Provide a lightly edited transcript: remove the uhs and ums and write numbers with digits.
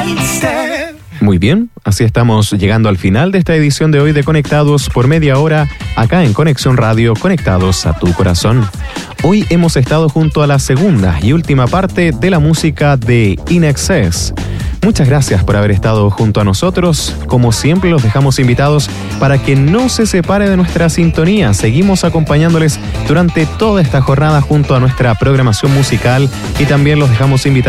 Muy bien, así estamos llegando al final de esta edición de hoy de Conectados por media hora, acá en Conexión Radio, conectados a tu corazón. Hoy hemos estado junto a la segunda y última parte de la música de In Excess. Muchas gracias por haber estado junto a nosotros. Como siempre, los dejamos invitados para que no se separe de nuestra sintonía. Seguimos acompañándoles durante toda esta jornada junto a nuestra programación musical y también los dejamos invitados